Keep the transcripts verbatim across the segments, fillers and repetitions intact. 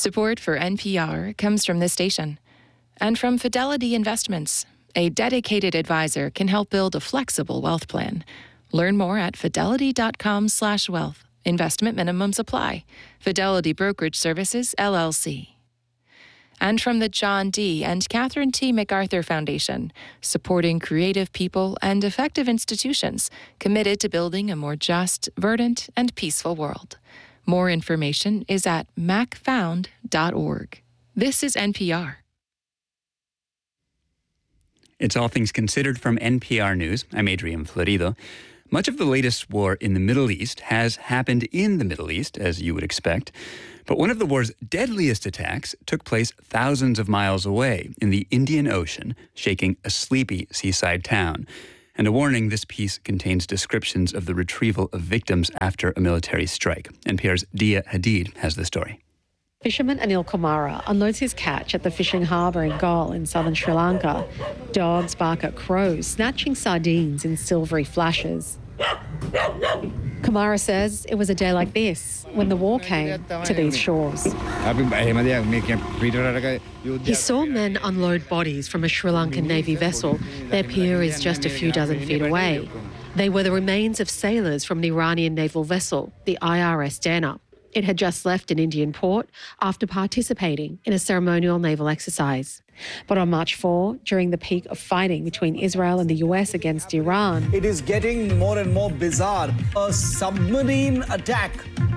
Support for N P R comes from this station and from Fidelity Investments. A dedicated advisor can help build a flexible wealth plan. Learn more at fidelity.com slash wealth. Investment minimums apply. Fidelity Brokerage Services, L L C. And from the John D. and Catherine T. MacArthur Foundation, supporting creative people and effective institutions committed to building a more just, verdant, and peaceful world. More information is at mac found dot org. This is N P R. It's All Things Considered from N P R News. I'm Adrian Florido. Much of the latest war in the Middle East has happened in the Middle East, as you would expect. But one of the war's deadliest attacks took place thousands of miles away in the Indian Ocean, shaking a sleepy seaside town. And a warning, this piece contains descriptions of the retrieval of victims after a military strike. N P R's Dia Hadid has the story. Fisherman Anil Kumara unloads his catch at the fishing harbour in Galle in southern Sri Lanka. Dogs bark at crows, snatching sardines in silvery flashes. Kumara says it was a day like this when the war came to these shores. He saw men unload bodies from a Sri Lankan Navy vessel. Their pier is just a few dozen feet away. They were the remains of sailors from an Iranian naval vessel, the I R S Dana. It had just left an Indian port after participating in a ceremonial naval exercise. But on March fourth, during the peak of fighting between Israel and the U S against Iran, it is getting more and more bizarre. A submarine attack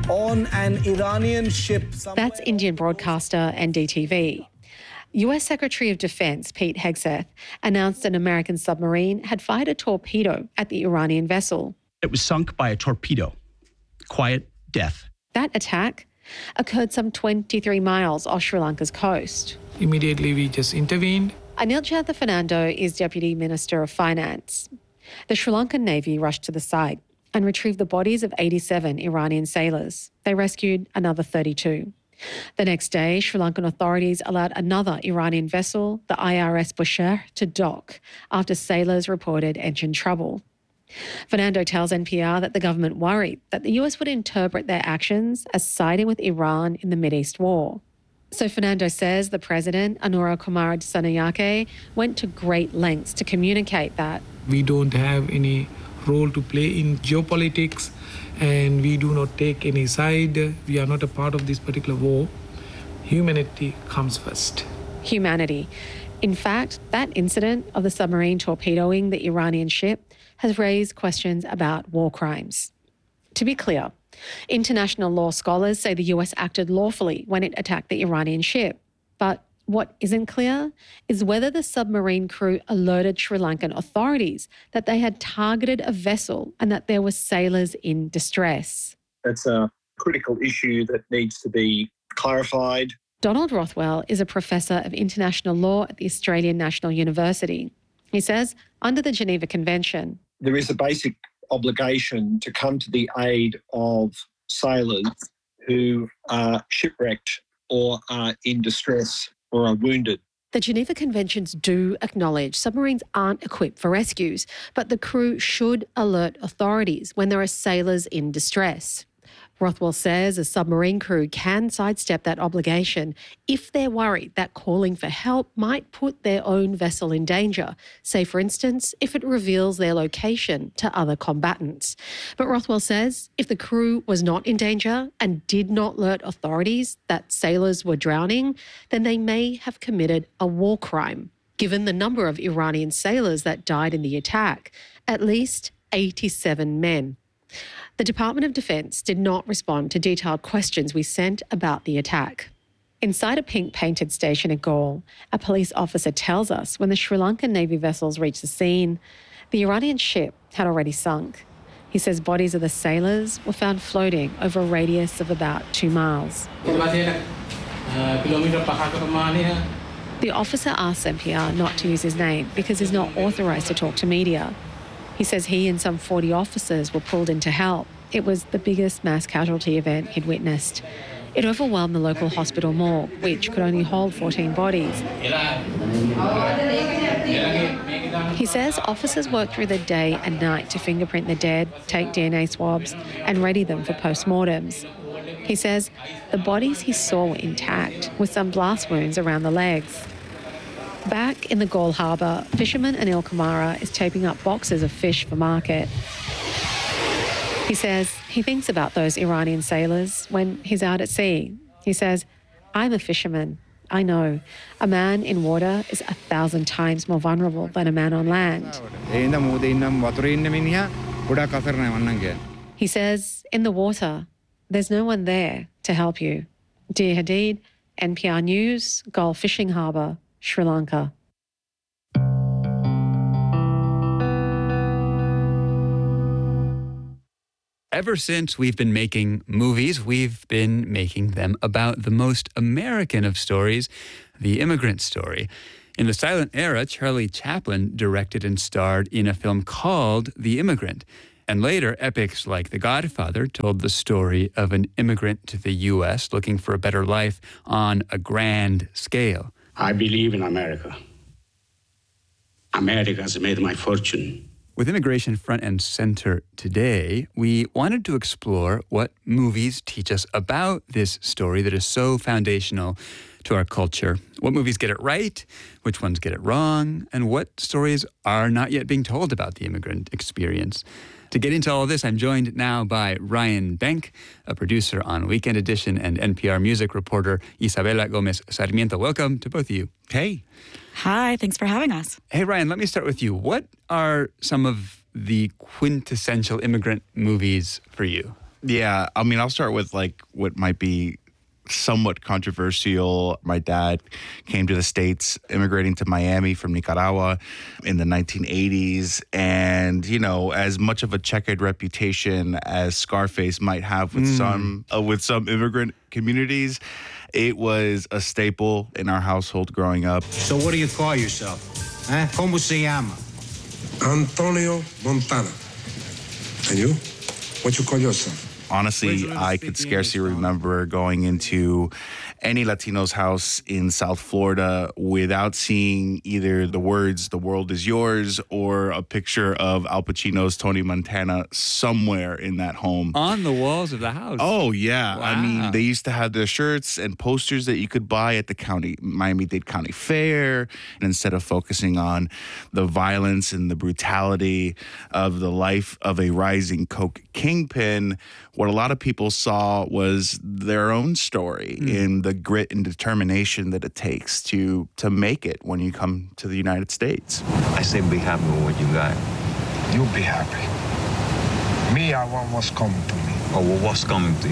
on an Iranian ship. That's Indian broadcaster N D T V. U S Secretary of Defense Pete Hegseth announced an American submarine had fired a torpedo at the Iranian vessel. It was sunk by a torpedo. Quiet death. That attack occurred some twenty-three miles off Sri Lanka's coast. Immediately we just intervened. Anil Chandra Fernando is Deputy Minister of Finance. The Sri Lankan Navy rushed to the site and retrieved the bodies of eighty-seven Iranian sailors. They rescued another thirty-two. The next day, Sri Lankan authorities allowed another Iranian vessel, the I R S Bushehr, to dock after sailors reported engine trouble. Fernando tells N P R that the government worried that the U S would interpret their actions as siding with Iran in the Mideast war. So Fernando says the president, Anura Kumara Dissanayake, went to great lengths to communicate that. We don't have any role to play in geopolitics and we do not take any side. We are not a part of this particular war. Humanity comes first. Humanity. In fact, that incident of the submarine torpedoing the Iranian ship has raised questions about war crimes. To be clear, international law scholars say the U S acted lawfully when it attacked the Iranian ship. But what isn't clear is whether the submarine crew alerted Sri Lankan authorities that they had targeted a vessel and that there were sailors in distress. That's a critical issue that needs to be clarified. Donald Rothwell is a professor of international law at the Australian National University. He says under the Geneva Convention, there is a basic obligation to come to the aid of sailors who are shipwrecked or are in distress or are wounded. The Geneva Conventions do acknowledge submarines aren't equipped for rescues, but the crew should alert authorities when there are sailors in distress. Rothwell says a submarine crew can sidestep that obligation if they're worried that calling for help might put their own vessel in danger, say, for instance, if it reveals their location to other combatants. But Rothwell says if the crew was not in danger and did not alert authorities that sailors were drowning, then they may have committed a war crime, given the number of Iranian sailors that died in the attack, at least eighty-seven men. The Department of Defence did not respond to detailed questions we sent about the attack. Inside a pink-painted station at Galle, a police officer tells us when the Sri Lankan Navy vessels reached the scene, the Iranian ship had already sunk. He says bodies of the sailors were found floating over a radius of about two miles. The officer asks N P R not to use his name because he's not authorised to talk to media. He says he and some forty officers were pulled in to help. It was the biggest mass casualty event he'd witnessed. It overwhelmed the local hospital morgue, which could only hold fourteen bodies. He says officers worked through the day and night to fingerprint the dead, take D N A swabs, and ready them for post-mortems. He says the bodies he saw were intact, with some blast wounds around the legs. Back in the Galle Harbour, fisherman Anil Kumara is taping up boxes of fish for market. He says he thinks about those Iranian sailors when he's out at sea. He says, I'm a fisherman. I know. A man in water is a thousand times more vulnerable than a man on land. He says, in the water, there's no one there to help you. Dear Hadid, N P R News, Galle Fishing Harbour, Sri Lanka. Ever since we've been making movies, we've been making them about the most American of stories, the immigrant story. In the silent era, Charlie Chaplin directed and starred in a film called The Immigrant. And later, epics like The Godfather told the story of an immigrant to the U S looking for a better life on a grand scale. I believe in America. America has made my fortune. With immigration front and center today, we wanted to explore what movies teach us about this story that is so foundational to our culture. What movies get it right, which ones get it wrong, and what stories are not yet being told about the immigrant experience. To get into all of this, I'm joined now by Ryan Benck, a producer on Weekend Edition, and N P R music reporter Isabela Gomez Sarmiento. Welcome to both of you. Hey. Hi, thanks for having us. Hey, Ryan, let me start with you. What are some of the quintessential immigrant movies for you? Yeah, I mean, I'll start with like what might be somewhat controversial. My dad came to the States immigrating to Miami from Nicaragua in the nineteen eighties. And, you know, as much of a checkered reputation as Scarface might have with mm. some uh, with some immigrant communities, it was a staple in our household growing up. So what do you call yourself? Eh? ¿Cómo se llama? Antonio Montana. And you? What you call yourself? Honestly, I could scarcely remember going into any Latino's house in South Florida without seeing either the words "The world is yours" or a picture of Al Pacino's Tony Montana somewhere in that home. On the walls of the house. Oh, yeah. Wow. I mean, they used to have their shirts and posters that you could buy at the county, Miami-Dade County Fair. And instead of focusing on the violence and the brutality of the life of a rising coke kingpin, what a lot of people saw was their own story mm. in the grit and determination that it takes to to make it when you come to the United States. I say be happy with what you got. You be happy. Me, I want what's coming to me. Oh, well, what's coming to you,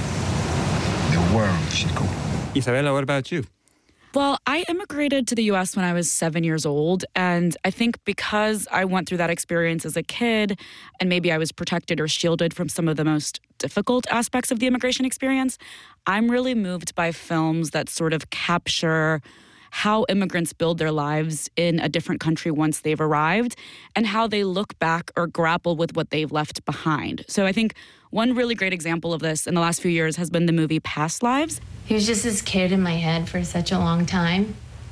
Tony? The world, Chico. Isabela, what about you? Well, I immigrated to the U S when I was seven years old, and I think because I went through that experience as a kid, and maybe I was protected or shielded from some of the most difficult aspects of the immigration experience, I'm really moved by films that sort of capture how immigrants build their lives in a different country once they've arrived, and how they look back or grapple with what they've left behind. So I think one really great example of this in the last few years has been the movie Past Lives. He was just this kid in my head for such a long time.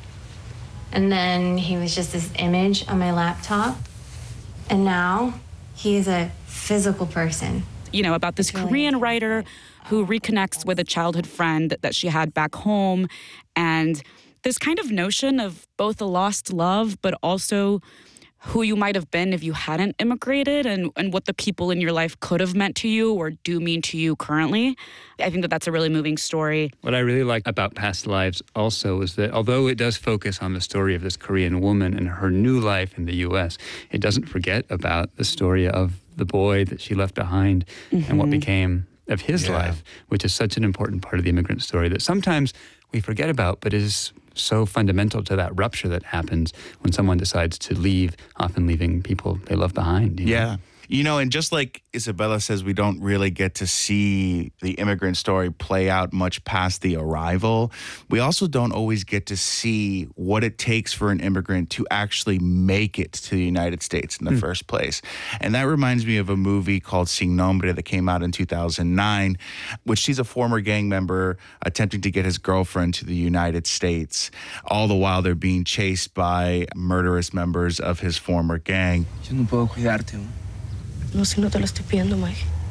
And then he was just this image on my laptop. And now he is a physical person. You know, about this really Korean writer who reconnects with a childhood friend that she had back home. And this kind of notion of both a lost love, but also who you might have been if you hadn't immigrated, and, and what the people in your life could have meant to you or do mean to you currently. I think that that's a really moving story. What I really like about Past Lives also is that although it does focus on the story of this Korean woman and her new life in the U S, it doesn't forget about the story of the boy that she left behind mm-hmm. and what became of his yeah. life, which is such an important part of the immigrant story that sometimes we forget about, but is so fundamental to that rupture that happens when someone decides to leave, often leaving people they love behind. You know? Yeah. You know, and just like Isabela says, we don't really get to see the immigrant story play out much past the arrival. We also don't always get to see what it takes for an immigrant to actually make it to the United States in the mm. first place. And that reminds me of a movie called Sin Nombre that came out in two thousand nine, which sees a former gang member attempting to get his girlfriend to the United States. All the while they're being chased by murderous members of his former gang. Yo no puedo cuidarte. No, si no te lo estoy pidiendo, Mike.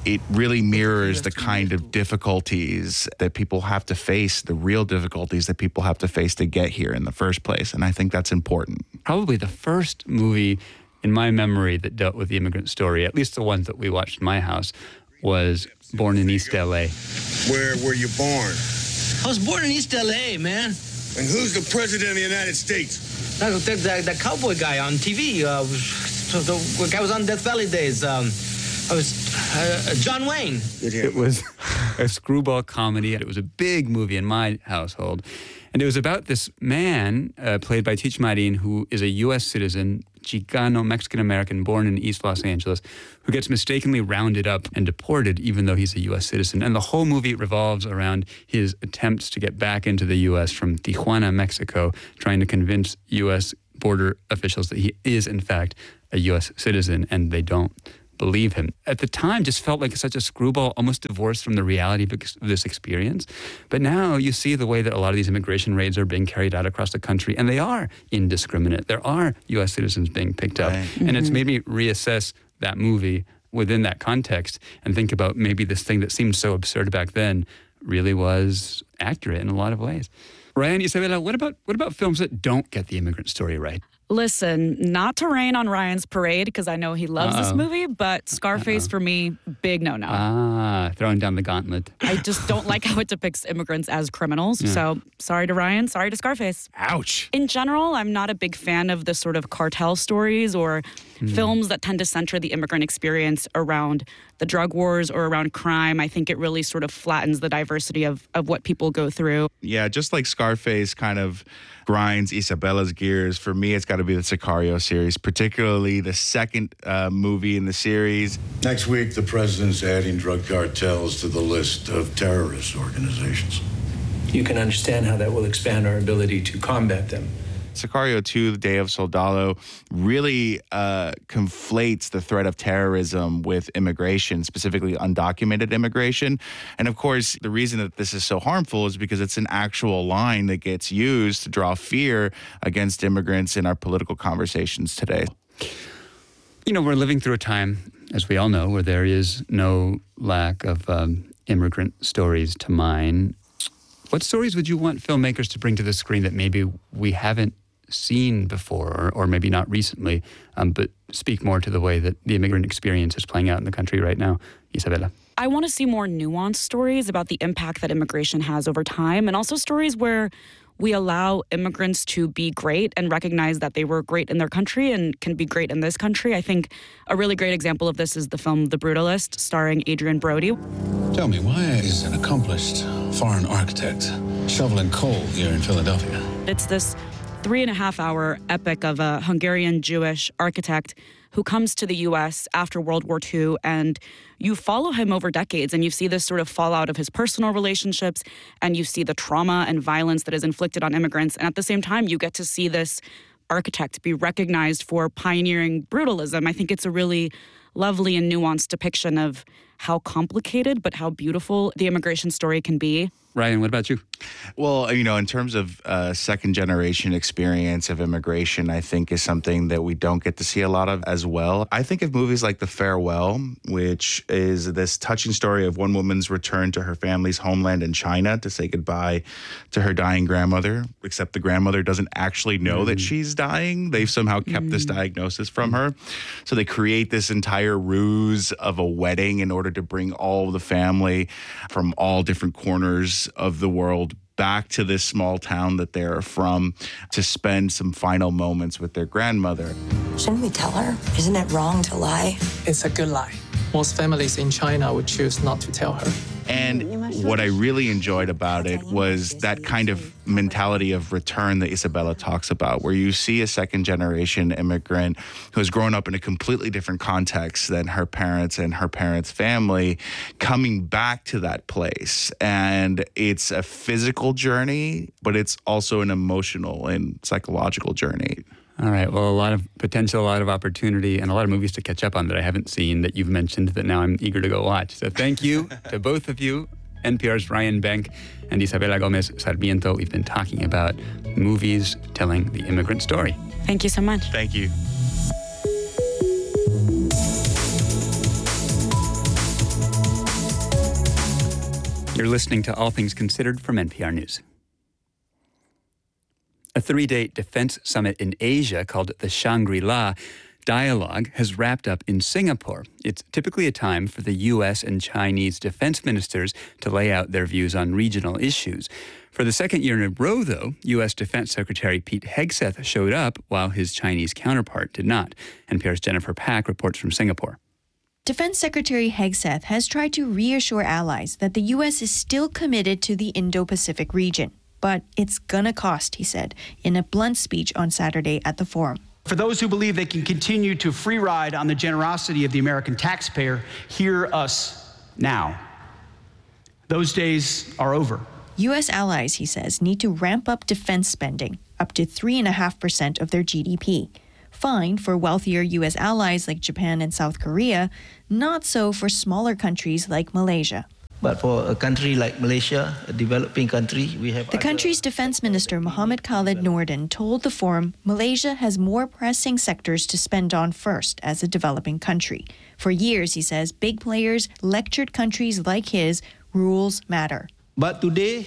it really mirrors the kind of difficulties that people have to face, the real difficulties that people have to face to get here in the first place. And I think that's important. Probably the first movie in my memory that dealt with the immigrant story, at least the ones that we watched in my house, was Born in East L A. Where were you born? I was born in East L A, man. And who's the president of the United States? The, the, the, the cowboy guy on T V. Uh, the, the guy was on Death Valley days. Um, I was uh, John Wayne. It was a screwball comedy. It was a big movie in my household. And it was about this man, uh, played by Teach Marin, who is a U S citizen, Chicano, Mexican-American, born in East Los Angeles, who gets mistakenly rounded up and deported even though he's a U S citizen. And the whole movie revolves around his attempts to get back into the U S from Tijuana, Mexico, trying to convince U S border officials that he is, in fact, a U S citizen, and they don't believe him. At the time, just felt like such a screwball, almost divorced from the reality of this experience. But now you see the way that a lot of these immigration raids are being carried out across the country, and they are indiscriminate. There are U S citizens being picked up. Right. Mm-hmm. And it's made me reassess that movie within that context and think about maybe this thing that seemed so absurd back then really was accurate in a lot of ways. Ryan, Isabella, what about what about films that don't get the immigrant story right? Listen, not to rain on Ryan's parade, because I know he loves Uh-oh. this movie, but Scarface Uh-oh. for me, big no-no. Ah, throwing down the gauntlet. I just don't like how it depicts immigrants as criminals. Yeah. So sorry to Ryan, sorry to Scarface. Ouch. In general, I'm not a big fan of the sort of cartel stories or mm. films that tend to center the immigrant experience around the drug wars or around crime. I think it really sort of flattens the diversity of, of what people go through. Yeah, just like Scarface kind of grinds Isabella's gears, for me, it's got to be the Sicario series, particularly the second uh, movie in the series. Next week, the president's adding drug cartels to the list of terrorist organizations. You can understand how that will expand our ability to combat them. Sicario two, The Day of Soldado, really uh, conflates the threat of terrorism with immigration, specifically undocumented immigration. And of course, the reason that this is so harmful is because it's an actual line that gets used to draw fear against immigrants in our political conversations today. You know, we're living through a time, as we all know, where there is no lack of um, immigrant stories to mine. What stories would you want filmmakers to bring to the screen that maybe we haven't seen before, or, or maybe not recently, um, but speak more to the way that the immigrant experience is playing out in the country right now? Isabella. I want to see more nuanced stories about the impact that immigration has over time, and also stories where we allow immigrants to be great and recognize that they were great in their country and can be great in this country. I think a really great example of this is the film The Brutalist, starring Adrian Brody. Tell me, why is an accomplished foreign architect shoveling coal here in Philadelphia? It's this three and a half hour epic of a Hungarian Jewish architect who comes to the U S after World War Two, and you follow him over decades, and you see this sort of fallout of his personal relationships, and you see the trauma and violence that is inflicted on immigrants, and at the same time, you get to see this architect be recognized for pioneering brutalism. I think it's a really lovely and nuanced depiction of how complicated but how beautiful the immigration story can be. Ryan, what about you? Well, you know, in terms of uh, second generation experience of immigration, I think is something that we don't get to see a lot of as well. I think of movies like The Farewell, which is this touching story of one woman's return to her family's homeland in China to say goodbye to her dying grandmother, except the grandmother doesn't actually know mm. that she's dying. They've somehow kept mm. this diagnosis from her. So they create this entire ruse of a wedding in order to bring all the family from all different corners of the world back to this small town that they're from to spend some final moments with their grandmother. Shouldn't we tell her? Isn't it wrong to lie? It's a good lie. Most families in China would choose not to tell her. And what I really enjoyed about it was that kind of mentality of return that Isabella talks about, where you see a second generation immigrant who has grown up in a completely different context than her parents and her parents' family coming back to that place. And it's a physical journey, but it's also an emotional and psychological journey. All right. Well, a lot of potential, a lot of opportunity, and a lot of movies to catch up on that I haven't seen that you've mentioned that now I'm eager to go watch. So thank you to both of you, N P R's Ryan Benk and Isabella Gomez Sarmiento. We've been talking about movies telling the immigrant story. Thank you so much. Thank you. You're listening to All Things Considered from N P R News. A three-day defense summit in Asia called the Shangri-La Dialogue has wrapped up in Singapore. It's typically a time for the U S and Chinese defense ministers to lay out their views on regional issues. For the second year in a row, though, U S Defense Secretary Pete Hegseth showed up while his Chinese counterpart did not. N P R's Jennifer Pack reports from Singapore. Defense Secretary Hegseth has tried to reassure allies that the U S is still committed to the Indo-Pacific region. But it's gonna cost, he said, in a blunt speech on Saturday at the forum. For those who believe they can continue to free ride on the generosity of the American taxpayer, hear us now. Those days are over. U S allies, he says, need to ramp up defense spending up to three point five percent of their G D P. Fine for wealthier U S allies like Japan and South Korea, not so for smaller countries like Malaysia. But for a country like Malaysia, a developing country, we have... The country's defense minister, Mohammed Khalid Nordin, told the forum Malaysia has more pressing sectors to spend on first as a developing country. For years, he says, big players lectured countries like his, rules matter. But today,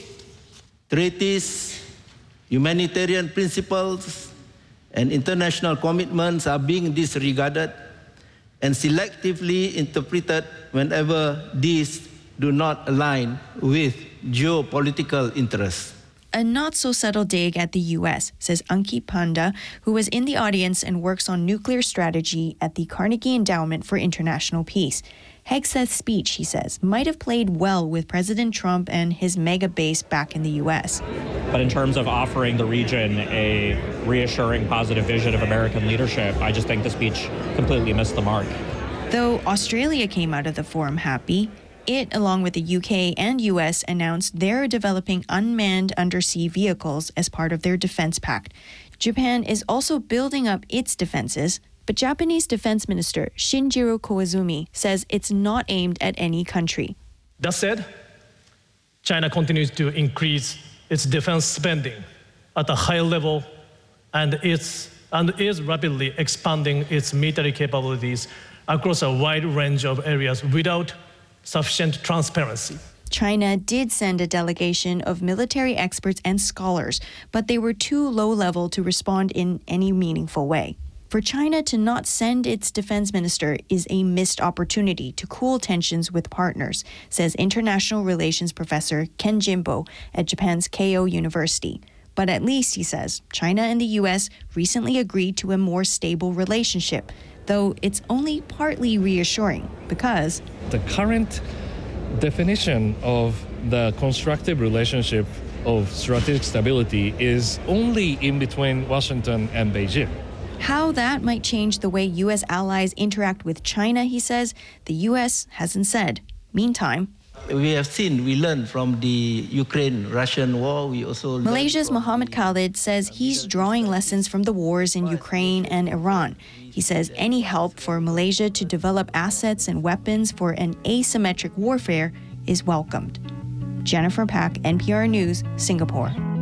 treaties, humanitarian principles, and international commitments are being disregarded and selectively interpreted whenever these do not align with geopolitical interests. A not-so-subtle dig at the U S, says Ankit Panda, who was in the audience and works on nuclear strategy at the Carnegie Endowment for International Peace. Hegseth's speech, he says, might have played well with President Trump and his mega base back in the U S. But in terms of offering the region a reassuring, positive vision of American leadership, I just think the speech completely missed the mark. Though Australia came out of the forum happy, it, along with the U K and U S, announced they're developing unmanned undersea vehicles as part of their defense pact. Japan is also building up its defenses, but Japanese Defense Minister Shinjiro Koizumi says it's not aimed at any country. That said, China continues to increase its defense spending at a high level and, it's, and is rapidly expanding its military capabilities across a wide range of areas without sufficient transparency. China did send a delegation of military experts and scholars, but they were too low-level to respond in any meaningful way. For China to not send its defense minister is a missed opportunity to cool tensions with partners, says international relations professor Ken Jimbo at Japan's Keio University. But at least, he says, China and the U S recently agreed to a more stable relationship, though it's only partly reassuring because the current definition of the constructive relationship of strategic stability is only in between Washington and Beijing. How that might change the way U S allies interact with China, he says, the U S hasn't said. Meantime, we have seen, we learned from the Ukraine-Russian war. We also Malaysia's Mohammed Khalid says he's drawing lessons from the wars in Ukraine and Iran. He says any help for Malaysia to develop assets and weapons for an asymmetric warfare is welcomed. Jennifer Pack, N P R News, Singapore.